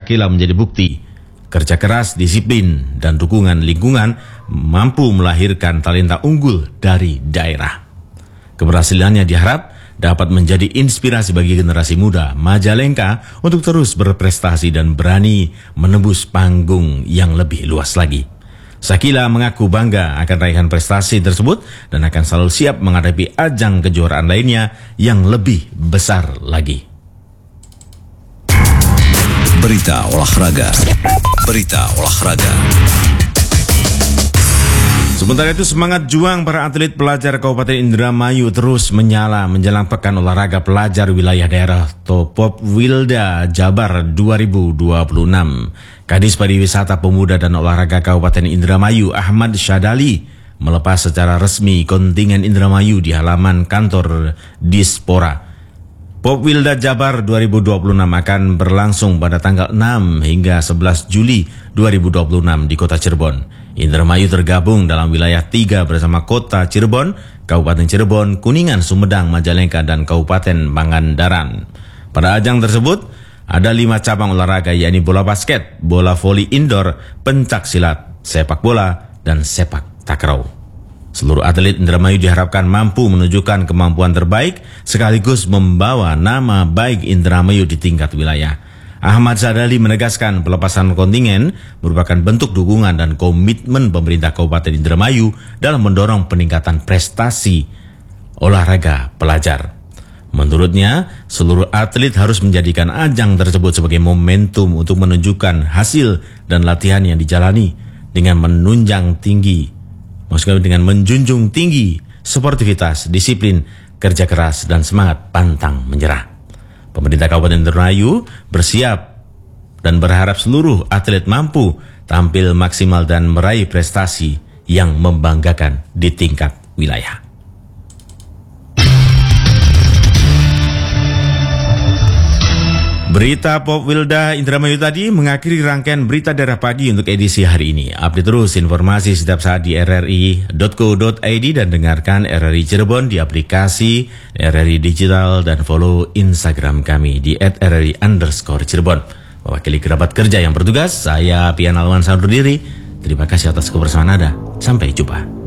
Sakila menjadi bukti kerja keras, disiplin, dan dukungan lingkungan mampu melahirkan talenta unggul dari daerah. Keberhasilannya diharap dapat menjadi inspirasi bagi generasi muda Majalengka untuk terus berprestasi dan berani menembus panggung yang lebih luas lagi. Sakila mengaku bangga akan raihan prestasi tersebut dan akan selalu siap menghadapi ajang kejuaraan lainnya yang lebih besar lagi. Berita olahraga. Berita olahraga. Sementara itu semangat juang para atlet pelajar Kabupaten Indramayu terus menyala menjelang Pekan Olahraga Pelajar Wilayah Daerah Popwilda Jabar 2026. Kadis Pariwisata Pemuda dan Olahraga Kabupaten Indramayu Ahmad Syadali melepas secara resmi kontingen Indramayu di halaman kantor Dispora. Popwilda Jabar 2026 akan berlangsung pada tanggal 6 hingga 11 Juli 2026 di kota Cirebon. Indramayu tergabung dalam wilayah 3 bersama kota Cirebon, Kabupaten Cirebon, Kuningan, Sumedang, Majalengka, dan Kabupaten Pangandaran. Pada ajang tersebut, ada 5 cabang olahraga yakni bola basket, bola voli indoor, pencak silat, sepak bola, dan sepak takraw. Seluruh atlet Indramayu diharapkan mampu menunjukkan kemampuan terbaik sekaligus membawa nama baik Indramayu di tingkat wilayah. Ahmad Sadali menegaskan pelepasan kontingen merupakan bentuk dukungan dan komitmen pemerintah Kabupaten Indramayu dalam mendorong peningkatan prestasi olahraga pelajar. Menurutnya, seluruh atlet harus menjadikan ajang tersebut sebagai momentum untuk menunjukkan hasil dan latihan yang dijalani dengan menunjang tinggi. Maksudnya dengan menjunjung tinggi sportivitas, disiplin, kerja keras, dan semangat pantang menyerah. Pemerintah Kabupaten Indramayu bersiap dan berharap seluruh atlet mampu tampil maksimal dan meraih prestasi yang membanggakan di tingkat wilayah. Berita Popwilda Indramayu tadi mengakhiri rangkaian berita daerah pagi untuk edisi hari ini. Update terus informasi setiap saat di rri.co.id dan dengarkan RRI Cirebon di aplikasi RRI Digital dan follow Instagram kami di @rri_Cirebon. Mewakili kerabat kerja yang bertugas, saya Pian Alwan undur diri. Terima kasih atas kebersamaan Anda. Sampai jumpa.